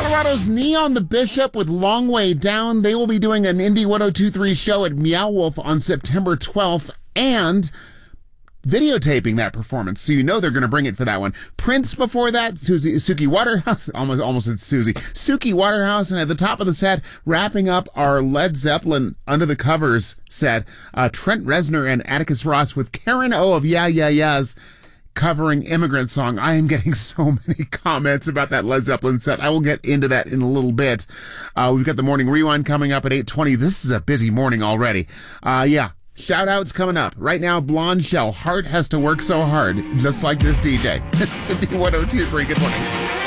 Colorado's Neon the Bishop with Long Way Down. They will be doing an Indie 102.3 show at Meow Wolf on September 12th and videotaping that performance, so you know they're going to bring it for that one. Prince before that, Suki Waterhouse, almost said Susie. Suki Waterhouse, and at the top of the set, wrapping up our Led Zeppelin Under the Covers set, Trent Reznor and Atticus Ross with Karen O of Yeah Yeah Yeahs covering Immigrant Song. I am getting so many comments about that Led Zeppelin set. I will get into that in a little bit. We've got the Morning Rewind coming up at 8:20. This is a busy morning already. Shout-outs coming up. Right now, Blonde Shell. Heart has to work so hard, just like this DJ. It's Indie 102.3. Good morning.